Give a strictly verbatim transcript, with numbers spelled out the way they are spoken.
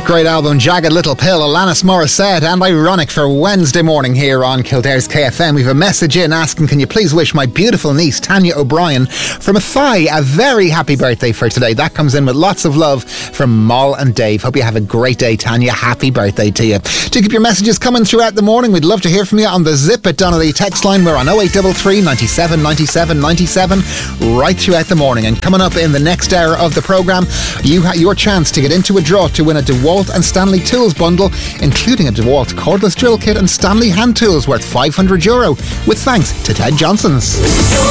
that great album Jagged Little Pill, Alanis Morissette, and Ironic for Wednesday morning here on Kildare's K F M. We've a message in asking, can you please wish my beautiful niece Tanya O'Brien from Athy a very happy birthday for today. That comes in with lots of love from Moll and Dave. Hope you have a great day, Tanya. Happy birthday to you. Do keep your messages coming throughout the morning. We'd love to hear from you on the Zip at Donnelly text line. We're on oh eight three three, nine seven, nine seven, nine seven right throughout the morning. And coming up in the next hour of the programme, you have your chance to get into a draw to win a DeWalt and Stanley Tools bundle, including a DeWalt cordless drill kit and Stanley hand tools worth five hundred euro, with thanks to Ted Johnson's.